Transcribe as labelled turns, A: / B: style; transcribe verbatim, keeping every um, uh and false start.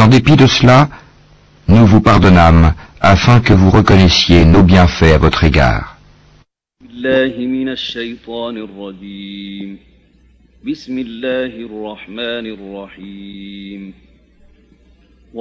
A: en dépit de cela, nous vous pardonnâmes afin que vous reconnaissiez nos bienfaits à votre égard.
B: الله من الشيطان الرجيم بسم الله الرحمن الرحيم